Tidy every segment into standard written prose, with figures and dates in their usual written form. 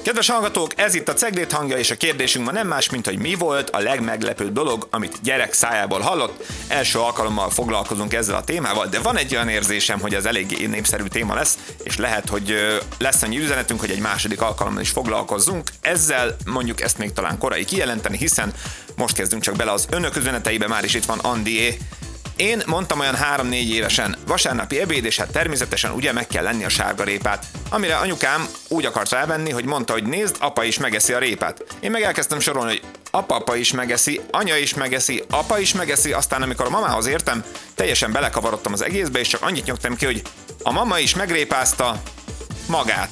Kedves hallgatók, ez itt a Ceglét hangja, és a kérdésünk ma nem más, mint hogy mi volt a legmeglepőbb dolog, amit gyerek szájából hallott. Első alkalommal foglalkozunk ezzel a témával, de van egy olyan érzésem, hogy ez eléggé népszerű téma lesz, és lehet, hogy lesz annyi üzenetünk, hogy egy második alkalommal is foglalkozzunk. Ezzel mondjuk ezt még talán korai kijelenteni, hiszen most kezdünk csak bele az önök üzeneteibe, már is itt van Andié. Én mondtam olyan 3-4 évesen, vasárnapi ebéd, és hát természetesen ugye meg kell lenni a sárgarépát. Amire anyukám úgy akart rávenni, hogy mondta, hogy nézd, apa is megeszi a répát. Én meg elkezdtem sorolni, hogy apa is megeszi, anya is megeszi, apa is megeszi, aztán amikor a mamához értem, teljesen belekavarodtam az egészbe, és csak annyit nyugtam ki, hogy a mama is megrépázta magát.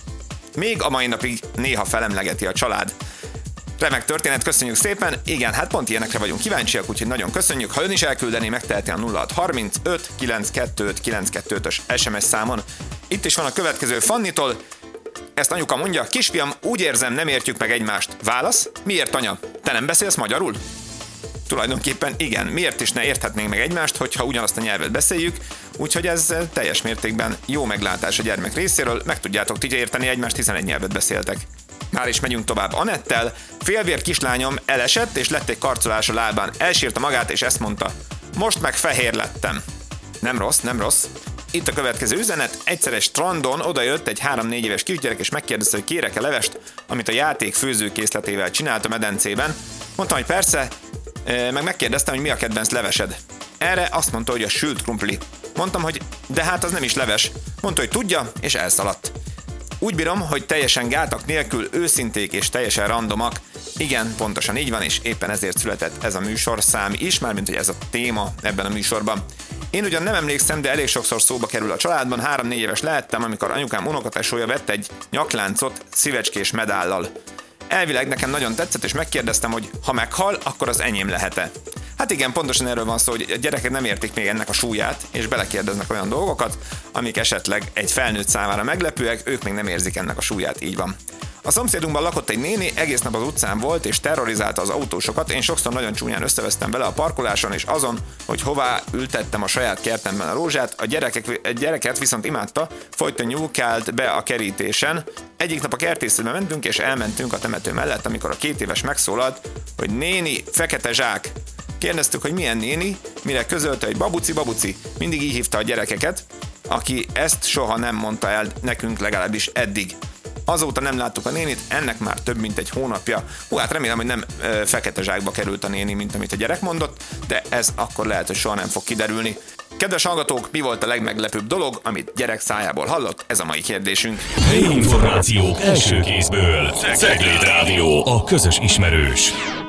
Még a mai napig néha felemlegeti a család. Remek történet, köszönjük szépen. Igen, hát pont ilyenekre vagyunk kíváncsiak, úgyhogy nagyon köszönjük. Ha ön is elküldeni, megteheti a 0635 925 925-ös SMS számon. Itt is van a következő Fannitól. Ezt anyuka mondja: kisfiam, úgy érzem, nem értjük meg egymást. Válasz: miért, anya? Te nem beszélsz magyarul? Tulajdonképpen igen, miért is ne érthetnénk meg egymást, hogyha ugyanazt a nyelvet beszéljük, úgyhogy ez teljes mértékben jó meglátás a gyermek részéről, meg tudjátok ti érteni egymást, hiszen egy nyelvet beszéltek. Már is megyünk tovább Anettel. Félvér kislányom elesett, és lett egy karcolás a lábán. Elsírta magát, és ezt mondta: most meg fehér lettem. Nem rossz, nem rossz. Itt a következő üzenet. Egyszer egy strandon odajött egy 3-4 éves kisgyerek, és megkérdezte, hogy kérek-e levest, amit a játék főzőkészletével csinált a medencében. Mondtam, hogy persze, meg megkérdeztem, hogy mi a kedvenc levesed. Erre azt mondta, hogy a sült krumpli. Mondtam, hogy de hát az nem is leves. Mondta, hogy tudja, és elszaladt. Úgy bírom, hogy teljesen gátak nélkül őszinték és teljesen randomak. Igen, pontosan így van, és éppen ezért született ez a műsorszám is, mármint hogy ez a téma ebben a műsorban. Én ugyan nem emlékszem, de elég sokszor szóba kerül a családban. 3-4 éves lehettem, amikor anyukám unokatesója vett egy nyakláncot szívecskés medállal. Elvileg nekem nagyon tetszett, és megkérdeztem, hogy ha meghal, akkor az enyém lehet-e. Hát igen, pontosan erről van szó, hogy a gyerekek nem értik még ennek a súlyát, és belekérdeznek olyan dolgokat, amik esetleg egy felnőtt számára meglepőek, ők még nem érzik ennek a súlyát, így van. A szomszédunkban lakott egy néni, egész nap az utcán volt, és terrorizálta az autósokat. Én sokszor nagyon csúnyán összevesztem vele a parkoláson, és azon, hogy hová ültettem a saját kertemben a rózsát. A gyereket viszont imádta, folyton nyúlkált be a kerítésen. Egyik nap a kertészetbe mentünk, és elmentünk a temető mellett, amikor a 2 éves megszólalt, hogy néni, fekete zsák. Kérdeztük, hogy milyen néni, mire közölte, hogy babuci. Mindig így hívta a gyerekeket, aki ezt soha nem mondta el nekünk, legalábbis eddig. Azóta nem láttuk a nénit, ennek már több mint egy hónapja. Hát remélem, hogy nem fekete zsákba került a néni, mint amit a gyerek mondott, de ez akkor lehet, hogy soha nem fog kiderülni. Kedves hallgatók, mi volt a legmeglepőbb dolog, amit gyerek szájából hallott? Ez a mai kérdésünk. Helyi információk első kézből. Ceglét Rádió, a közös ismerős.